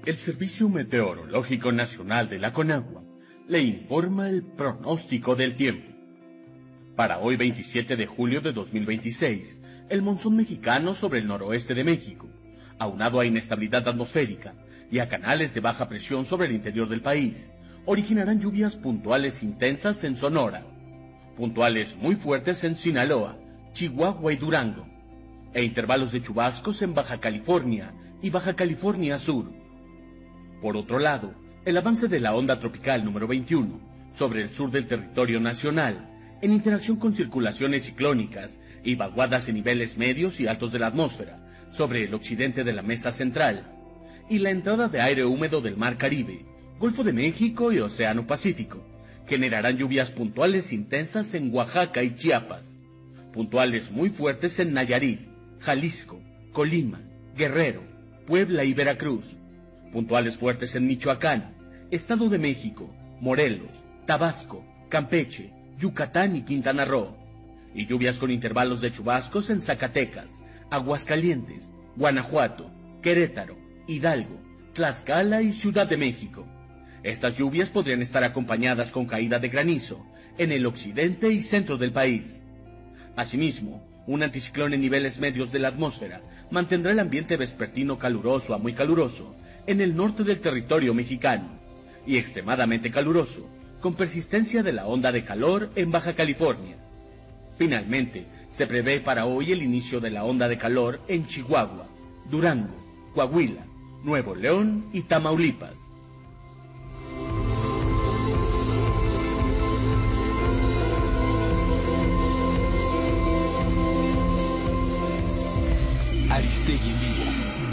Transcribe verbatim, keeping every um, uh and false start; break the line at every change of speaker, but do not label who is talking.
El Servicio Meteorológico Nacional de la Conagua le informa el pronóstico del tiempo. Para hoy veintisiete de julio de dos mil veintiséis, el monzón mexicano sobre el noroeste de México, aunado a inestabilidad atmosférica y a canales de baja presión sobre el interior del país, originarán lluvias puntuales intensas en Sonora, puntuales muy fuertes en Sinaloa, Chihuahua y Durango, e intervalos de chubascos en Baja California y Baja California Sur. Por otro lado, el avance de la onda tropical número veintiuno sobre el sur del territorio nacional, en interacción con circulaciones ciclónicas y vaguadas en niveles medios y altos de la atmósfera sobre el occidente de la mesa central, y la entrada de aire húmedo del Mar Caribe, Golfo de México y Océano Pacífico, generarán lluvias puntuales intensas en Oaxaca y Chiapas, puntuales muy fuertes en Nayarit, Jalisco, Colima, Guerrero, Puebla y Veracruz, puntuales fuertes en Michoacán, Estado de México, Morelos, Tabasco, Campeche, Yucatán y Quintana Roo, y lluvias con intervalos de chubascos en Zacatecas, Aguascalientes, Guanajuato, Querétaro, Hidalgo, Tlaxcala y Ciudad de México. Estas lluvias podrían estar acompañadas con caída de granizo en el occidente y centro del país. Asimismo, un anticiclón en niveles medios de la atmósfera mantendrá el ambiente vespertino caluroso a muy caluroso en el norte del territorio mexicano y extremadamente caluroso, con persistencia de la onda de calor en Baja California. Finalmente, se prevé para hoy el inicio de la onda de calor en Chihuahua, Durango, Coahuila, Nuevo León y Tamaulipas.
Aristegui en vivo.